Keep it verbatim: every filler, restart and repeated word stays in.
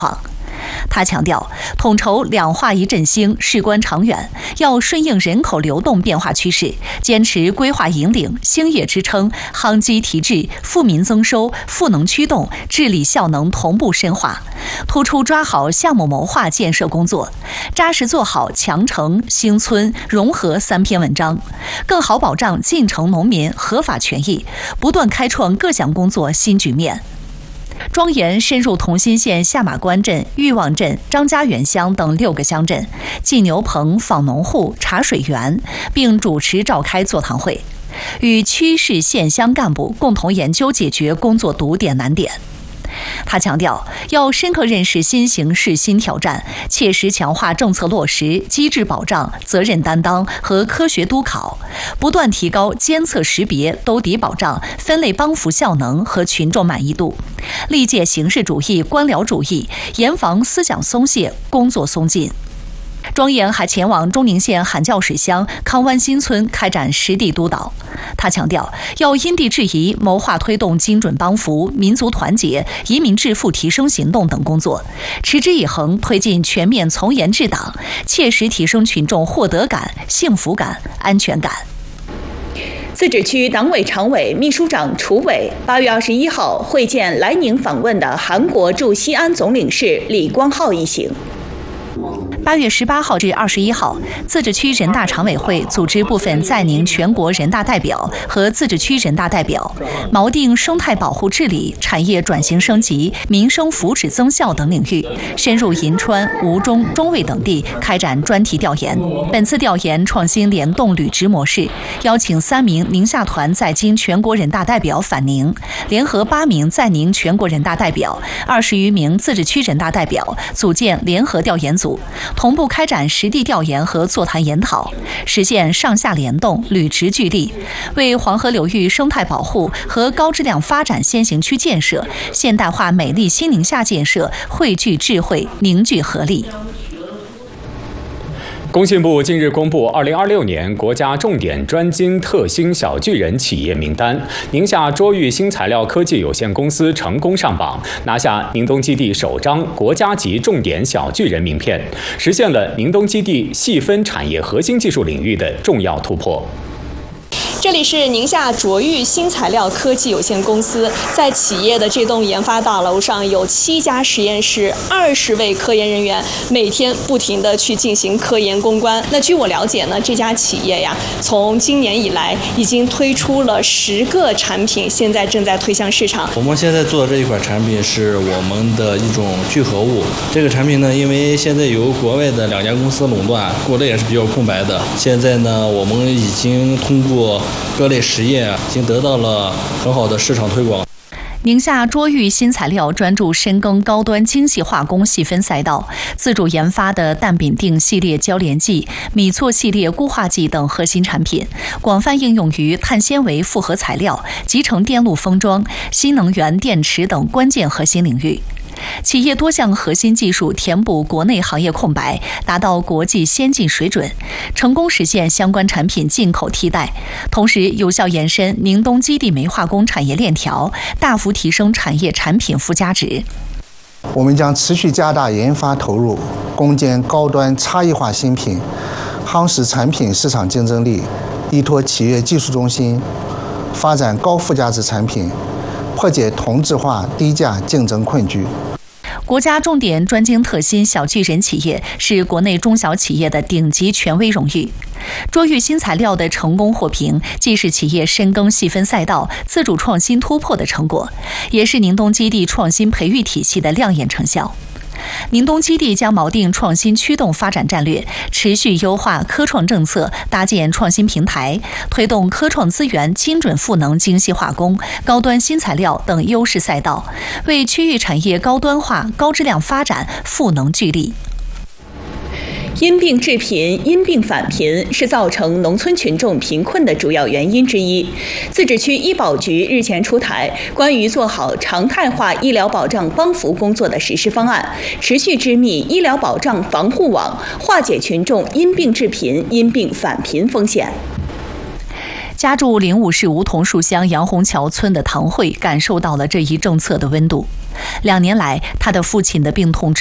他强调，统筹两化一振兴，事关长远，要顺应人口流动变化趋势，坚持规划引领、兴业支撑、夯基提质、富民增收、赋能驱动、治理效能同步深化，突出抓好项目谋划建设工作，扎实做好强城、兴村、融合三篇文章，更好保障进城农民合法权益，不断开创各项工作新局面。庄严深入同心县下马关镇、裕望镇、张家园乡等六个乡镇，进牛棚、访农户、查水源，并主持召开座谈会，与区市县乡干部共同研究解决工作堵点难点。他强调，要深刻认识新形势新挑战，切实强化政策落实、机制保障、责任担当和科学督考，不断提高监测识别、兜底保障、分类帮扶效能和群众满意度，力戒形式主义、官僚主义，严防思想松懈、工作松劲。庄严还前往中宁县喊教水乡康湾新村开展实地督导。他强调，要因地制宜谋划推动精准帮扶、民族团结、移民致富提升行动等工作，持之以恒推进全面从严治党，切实提升群众获得感、幸福感、安全感。 自治区党委常委、秘书长楚伟八月二十一号会见来宁访问的韩国驻西安总领事李光浩一行。 八月十八号至二十一号，自治区人大常委会组织部分在宁全国人大代表和自治区人大代表，锚定生态保护治理、产业转型升级、民生福祉增效等领域，深入银川、吴中、中卫等地开展专题调研。本次调研创新联动履职模式，邀请三名宁夏团在京全国人大代表返宁，联合八名在宁全国人大代表、二十余名自治区人大代表，组建联合调研组，同步开展实地调研和座谈研讨，实现上下联动、履职俱力，为黄河流域生态保护和高质量发展先行区建设、现代化美丽新宁夏建设汇聚智慧、凝聚合力。 工信部近日公布二零二六年国家重点专精特新小巨人企业名单，宁夏卓玉新材料科技有限公司成功上榜，拿下宁东基地首张国家级重点小巨人名片，实现了宁东基地细分产业核心技术领域的重要突破。 这里是宁夏卓玉新材料科技有限公司，在企业的这栋研发大楼上有七家实验室，二十位科研人员，每天不停地去进行科研攻关。那据我了解呢，这家企业呀，从今年以来已经推出了十个产品，现在正在推向市场。 我们现在做的这一款产品是我们的一种聚合物。这个产品呢，因为现在由国外的两家公司垄断，国内也是比较空白的。现在呢，我们已经通过各类实验已经得到了很好的市场推广。 宁夏卓玉新材料专注深耕高端精细化工细分赛道，自主研发的氮丙定系列交联剂、米唑系列固化剂等核心产品，广泛应用于碳纤维复合材料、集成电路封装、新能源电池等关键核心领域。企业多项核心技术填补国内行业空白，达到国际先进水准，成功实现相关产品进口替代，同时有效延伸宁东基地煤化工产业链条，大幅提升产业产品附加值。 我们将持续加大研发投入，攻坚高端差异化新品，夯实产品市场竞争力，依托企业技术中心，发展高附加值产品，破解同质化低价竞争困局。 国家重点专精特新小巨人企业是国内中小企业的顶级权威荣誉。卓玉新材料的成功获评，既是企业深耕细分赛道、自主创新突破的成果，也是宁东基地创新培育体系的亮眼成效。宁东基地将锚定创新驱动发展战略，持续优化科创政策，搭建创新平台，推动科创资源精准赋能精细化工、高端新材料等优势赛道，为区域产业高端化、高质量发展赋能聚力。 因病致贫、因病返贫是造成农村群众贫困的主要原因之一。自治区医保局日前出台关于做好常态化医疗保障帮扶工作的实施方案，持续织密医疗保障防护网，化解群众因病致贫、因病返贫风险。 家住灵武市梧桐树乡杨洪桥村的唐慧感受到了这一政策的温度。 两年来，他的父亲的病痛